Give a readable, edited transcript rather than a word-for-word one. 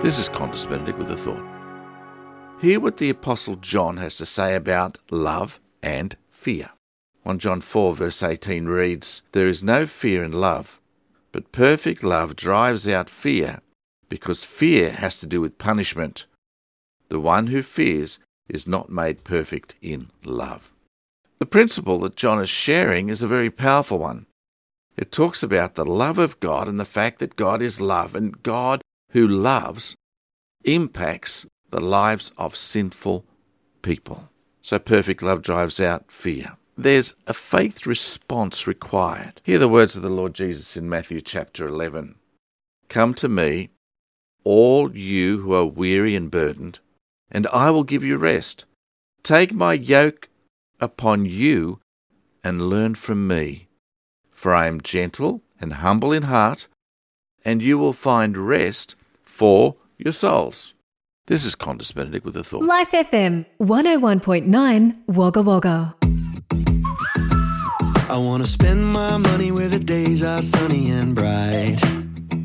This is Qantas Benedict with a thought. Hear what the Apostle John has to say about love and fear. 1 John 4 verse 18 reads, "There is no fear in love, but perfect love drives out fear, because fear has to do with punishment. The one who fears is not made perfect in love." The principle that John is sharing is a very powerful one. It talks about the love of God and the fact that God is love, and God who loves impacts the lives of sinful people. So perfect love drives out fear. There's a faith response required. Hear the words of the Lord Jesus in Matthew chapter 11. "Come to me, all you who are weary and burdened, and I will give you rest. Take my yoke upon you and learn from me, for I am gentle and humble in heart, and you will find rest for your souls." This is Qantas Benedict with a thought. Life FM 101.9 Wagga Wagga. I want to spend my money where the days are sunny and bright.